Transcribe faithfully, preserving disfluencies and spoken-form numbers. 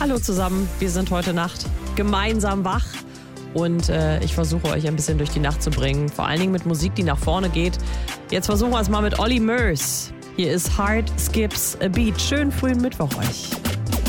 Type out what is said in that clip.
Hallo zusammen, wir sind heute Nacht gemeinsam wach und äh, ich versuche euch ein bisschen durch die Nacht zu bringen, vor allen Dingen mit Musik, die nach vorne geht. Jetzt versuchen wir es mal mit Olly Murs. Hier ist Heart Skips a Beat. Schönen frühen Mittwoch euch.